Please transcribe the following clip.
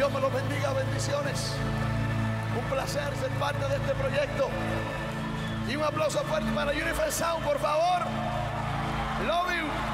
Dios me los bendiga, bendiciones. Un placer ser parte de este proyecto. Y un aplauso fuerte para Unified Sound, por favor. Love you.